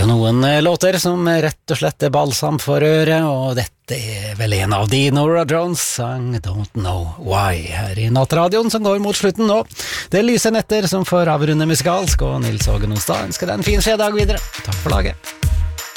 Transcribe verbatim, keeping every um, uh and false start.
noen låter som rett og slett er balsam for øret, og dette er vel en av de. Norah Jones sang Don't Know Why her i Nattradioen, som går mot slutten nå. Det er Lyse Netter som får avrunde musikalsk, og Nils Åge Nonstad ønsker deg en fin fredag videre. Takk for laget.